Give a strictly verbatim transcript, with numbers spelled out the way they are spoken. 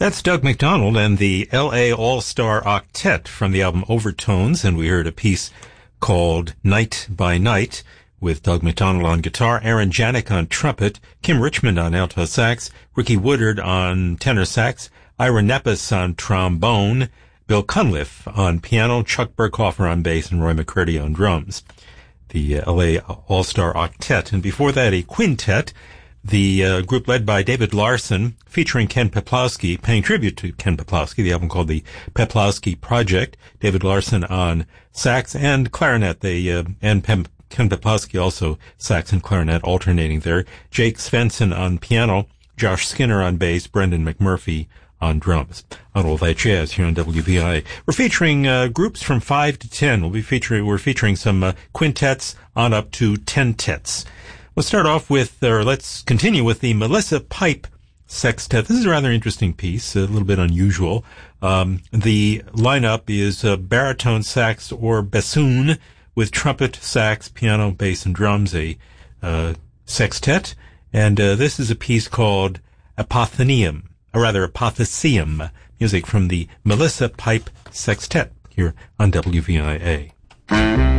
That's Doug McDonald and the L A All-Star Octet from the album Overtones, and we heard a piece called Night by Night with Doug McDonald on guitar, Aaron Janik on trumpet, Kim Richmond on alto sax, Ricky Woodard on tenor sax, Ira Nepes on trombone, Bill Cunliffe on piano, Chuck Burkhofer on bass, and Roy McCurdy on drums. The uh, L A All-Star Octet, and before that a quintet, the uh, group led by David Larson, featuring Ken Peplowski, paying tribute to Ken Peplowski, the album called The Peplowski Project. David Larson on sax and clarinet, they, uh, and Pem- Ken Peplowski also sax and clarinet alternating there. Jake Svensson on piano, Josh Skinner on bass, Brendan McMurphy on drums. On all that jazz here on W V I. We're featuring uh, groups from five to ten. We'll be featuring, we're featuring some uh, quintets on up to tentets. We'll start off with, or let's continue with the Melissa Pipe Sextet. This is a rather interesting piece, a little bit unusual. Um, the lineup is uh, baritone sax or bassoon with trumpet, sax, piano, bass, and drums, a uh, sextet. And uh, this is a piece called Apothenium, or rather Apotheseum, music from the Melissa Pipe Sextet here on W V I A.